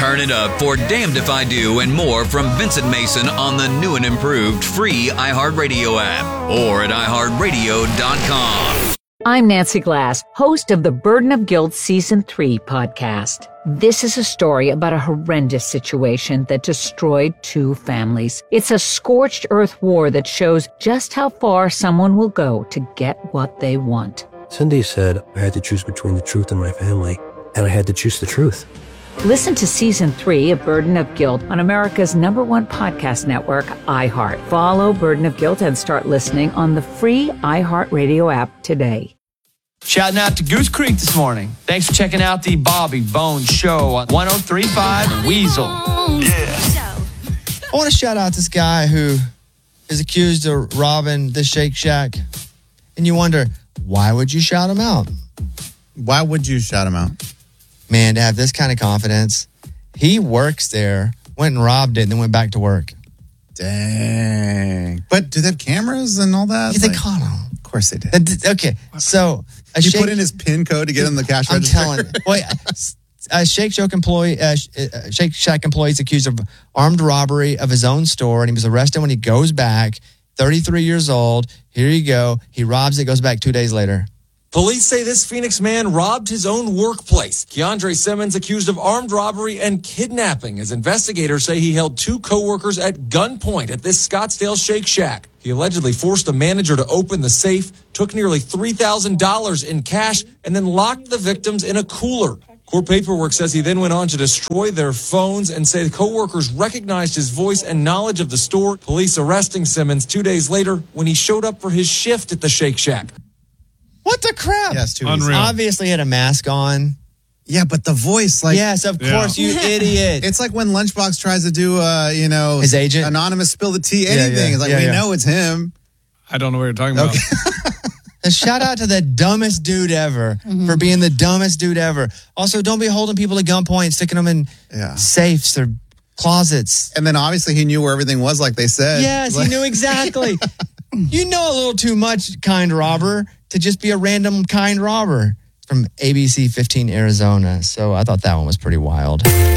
Turn it up for Damned If I Do and more from Vincent Mason on the new and improved free iHeartRadio app or at iHeartRadio.com. I'm Nancy Glass, host of the Burden of Guilt Season 3 podcast. This is a story about a horrendous situation that destroyed 2 families. It's a scorched earth war that shows just how far someone will go to get what they want. Cindy said I had to choose between the truth and my family, and I had to choose the truth. Listen to Season 3 of Burden of Guilt on America's #1 podcast network, iHeart. Follow Burden of Guilt and start listening on the free iHeartRadio app today. Shouting out to Goose Creek this morning. Thanks for checking out the Bobby Bones Show on 103.5 Weasel. Yeah. I want to shout out this guy who is accused of robbing the Shake Shack. And you wonder, why would you shout him out? Why would you shout him out? Man, to have this kind of confidence. He works there, went and robbed it, and then went back to work. Dang. But do they have cameras and all that? Yeah, they caught him. Of course they did. Okay, so... He put in his PIN code to get in the cash register. I'm telling you. Wait, a Shake Shack employee is accused of armed robbery of his own store, and he was arrested when he goes back, 33 years old. Here you go. He robs it, goes back 2 days later. Police say this Phoenix man robbed his own workplace. Keandre Simmons accused of armed robbery and kidnapping, as investigators say he held 2 coworkers at gunpoint at this Scottsdale Shake Shack. He allegedly forced the manager to open the safe, took nearly $3,000 in cash, and then locked the victims in a cooler. Court paperwork says he then went on to destroy their phones and say the coworkers recognized his voice and knowledge of the store. Police arresting Simmons 2 days later when he showed up for his shift at the Shake Shack. What the crap? Yes, too Unreal. easy. Obviously had a mask on. Yeah, but the voice, like... Yes, of course, you idiot. It's like when Lunchbox tries to do, his agent? Anonymous spill the tea, anything. It's like, we know it's him. I don't know what you're talking about. A shout out to the dumbest dude ever for being the dumbest dude ever. Also, don't be holding people at gunpoint, sticking them in safes or closets. And then obviously he knew where everything was, like they said. Yes, he knew exactly. You know a little too much, kind robber, to just be a random kind robber. From ABC 15 Arizona. So I thought that one was pretty wild.